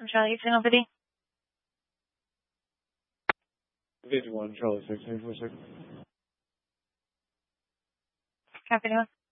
from Charlie 8 LPD. Division 1, Charlie 6, 846. Copy, anyone?